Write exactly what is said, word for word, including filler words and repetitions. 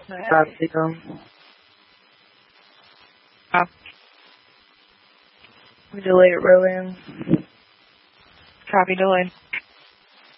Copy. Um, Oh. we delayed it, Rowan. Copy delayed.